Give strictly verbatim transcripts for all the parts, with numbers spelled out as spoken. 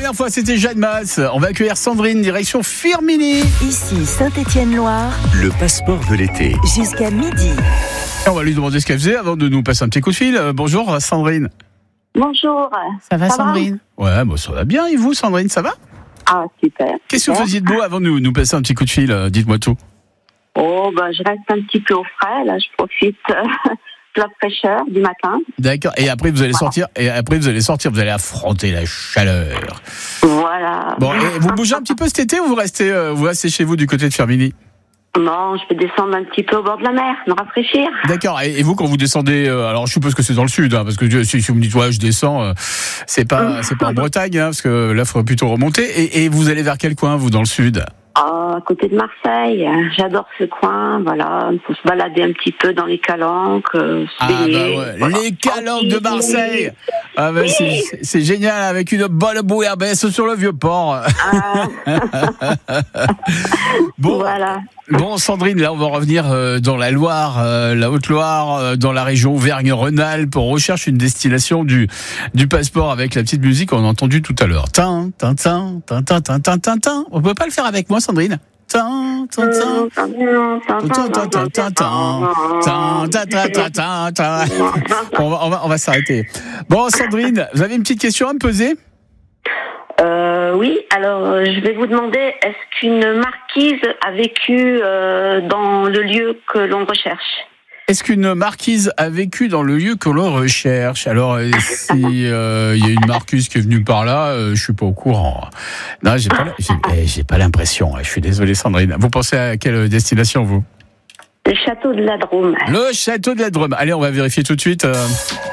dernière fois, c'était Jeanne Masse. On va accueillir Sandrine, direction Firminy. Ici Saint-Étienne-Loire. Le passeport de l'été. Jusqu'à midi. On va lui demander ce qu'elle faisait avant de nous passer un petit coup de fil. Euh, bonjour Sandrine. Bonjour. Ça va Ça Sandrine va Ouais, bon, ça va bien. Et vous Sandrine, ça va? Ah, super. Qu'est-ce que vous super. faisiez de beau avant de nous, nous passer un petit coup de fil? euh, Dites-moi tout. Oh, bah, je reste un petit peu au frais. Là, je profite euh, de la fraîcheur du matin. D'accord. Et après vous allez sortir. Et après vous allez sortir. Vous allez affronter la chaleur. Voilà. Bon, et vous bougez un petit peu cet été ou vous restez, euh, vous restez chez vous du côté de Firminy? Non, je vais descendre un petit peu au bord de la mer, me rafraîchir. D'accord. Et, et vous, quand vous descendez, euh, alors je suppose que c'est dans le sud, hein, parce que euh, si, si vous me dites ouais, je descends, euh, c'est pas, c'est pas en Bretagne, hein, parce que là, il faudrait plutôt remonter. Et, et vous allez vers quel coin, vous, dans le sud? Ah, à côté de Marseille. J'adore ce coin. Voilà, il faut se balader un petit peu dans les calanques. Euh, se Ah baigner, bah ouais, voilà. les calanques de Marseille. Ah bah c'est, c'est génial, avec une bonne bouillabaisse sur le vieux port. Ah, Bon, voilà. bon, Sandrine, là, on va revenir euh, dans la Loire, euh, la Haute-Loire, euh, dans la région Auvergne-Rhône-Alpes. On recherche une destination du du passeport avec la petite musique qu'on a entendue tout à l'heure. Tin, tin, tin, tin, tin, tin, tin, tin, tin. On peut pas le faire avec moi, Sandrine? Tin, tin, tin. On va, on va, on va s'arrêter. Bon, Sandrine, vous avez une petite question à me poser? Euh, oui, alors euh, je vais vous demander, est-ce qu'une marquise a vécu euh, dans le lieu que l'on recherche? Est-ce qu'une marquise a vécu dans le lieu que l'on recherche? Alors, euh, si il euh, y a une marquise qui est venue par là, euh, je suis pas au courant. Non, j'ai pas, j'ai, eh, j'ai pas l'impression. Je suis désolé, Sandrine. Vous pensez à quelle destination, vous? Le château de la Drôme. Le château de la Drôme. Allez, on va vérifier tout de suite. Euh...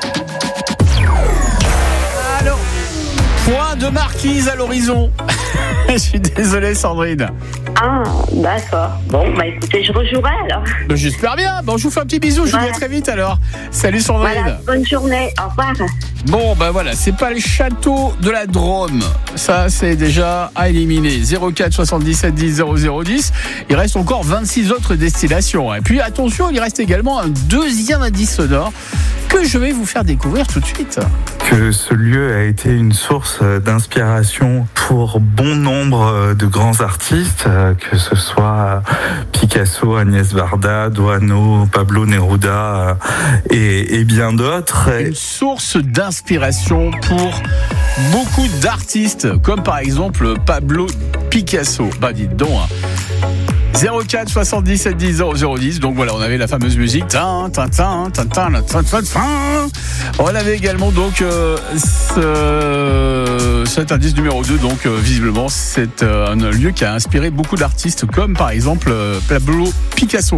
Alors, point de marquise à l'horizon. Je suis désolé, Sandrine. Ah, d'accord. Bon, bah écoutez, je rejouerai alors. Ben, j'espère bien. Bon, je vous fais un petit bisou. Je vous dis à très vite alors. Salut, Sandrine. Voilà, bonne journée. Au revoir. Bon, ben voilà, c'est pas le château de la Drôme. Ça, c'est déjà à éliminer. zéro quatre soixante-dix-sept dix zéro zéro dix. Il reste encore vingt-six autres destinations. Et puis, attention, il reste également un deuxième indice sonore que je vais vous faire découvrir tout de suite. Que ce lieu a été une source d'inspiration pour bon nombre de grands artistes, que ce soit Picasso, Agnès Varda, Doano, Pablo Neruda et, et bien d'autres. Une source d'inspiration pour beaucoup d'artistes, comme par exemple Pablo Picasso. Bah dites donc, hein. zéro quatre soixante-dix-sept dix zéro zéro dix. Donc voilà, on avait la fameuse musique. Tin, tin, tin, tin, tin, tin, tin, tin. On avait également donc euh, ce, cet indice numéro deux. Donc euh, visiblement, c'est euh, un lieu qui a inspiré beaucoup d'artistes, comme par exemple euh, Pablo Picasso.